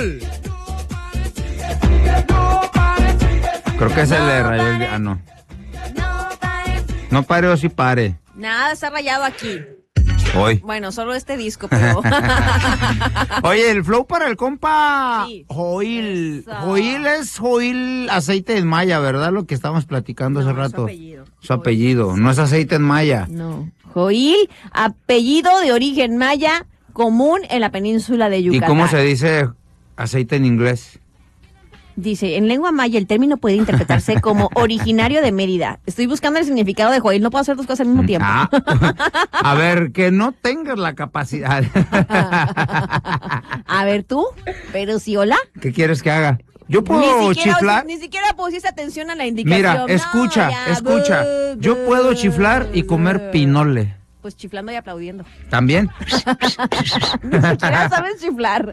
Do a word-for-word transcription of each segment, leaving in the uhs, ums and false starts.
¡Gol! Creo que se le rayó el... Ah, no. No pare o sí pare. Nada, está rayado aquí. Hoy. Bueno, solo este disco, pero... Oye, el flow para el compa Sí. Joil. Eso. Joil es Joil aceite en maya, ¿verdad? Lo que estábamos platicando No, hace es su rato. apellido. Su apellido, no es aceite en maya. No. Joil, apellido de origen maya, común en la península de ¿Y Yucatán. cómo se dice aceite en inglés? Dice, en lengua maya el término puede interpretarse como originario de Mérida. Estoy buscando el significado de Joil, no puedo hacer dos cosas al mismo tiempo. Ah, a ver, que no tengas la capacidad. A ver tú, pero si hola. ¿Qué quieres que haga? Yo Ni puedo siquiera, chiflar. ni siquiera pusiste atención a la indicación. Mira, No, escucha, ya, escucha. bu, Yo bu, puedo chiflar y comer bu. pinole. Pues chiflando y aplaudiendo. ¿También? Ni siquiera sabes chiflar.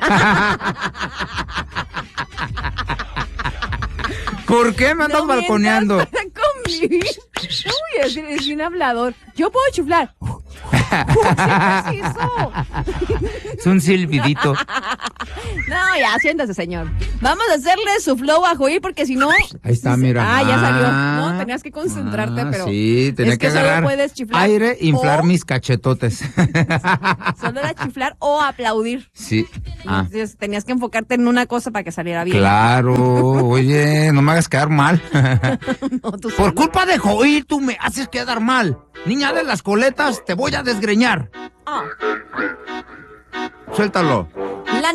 ¿Por qué me andas No balconeando? mientas para convivir. No voy a decir, es un hablador. Yo puedo chiflar. ¿Qué es eso? Es un silbidito. No, ya, siéntase, señor. Vamos a hacerle su flow a Joil porque si no... Ahí está, mira. Ah, ya salió. Ah, No, tenías que concentrarte, ah, pero... Sí, tenía es que, que solo agarrar puedes chiflar aire, inflar o- mis cachetotes. Solo era chiflar o aplaudir. Sí. Ah, Entonces, tenías que enfocarte en una cosa para que saliera bien. claro. Oye, no me hagas quedar mal. No, tú Por solo. culpa de Joil, tú me haces quedar mal. Niña de las coletas, te voy a desgreñar. Ah. Suéltalo.